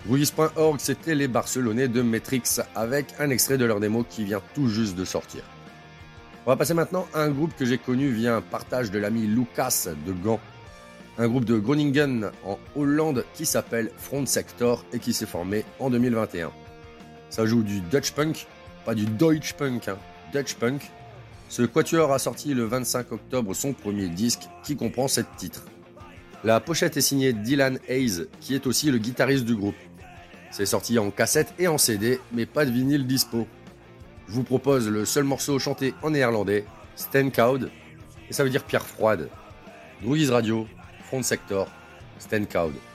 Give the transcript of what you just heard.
Ruiz.org, c'était les Barcelonais de Matrix avec un extrait de leur démo qui vient tout juste de sortir. On va passer maintenant à un groupe que j'ai connu via un partage de l'ami Lucas de Gand. Un groupe de Groningen en Hollande qui s'appelle Front Sector et qui s'est formé en 2021. Ça joue du Dutch Punk, pas du Deutsch Punk, Dutch Punk. Ce quatuor a sorti le 25 octobre son premier disque qui comprend 7 titres. La pochette est signée Dylan Hayes qui est aussi le guitariste du groupe. C'est sorti en cassette et en CD mais pas de vinyle dispo. Je vous propose le seul morceau chanté en néerlandais, Steenkoud, et ça veut dire pierre froide. Druids Radio, Front Sector, Steenkoud.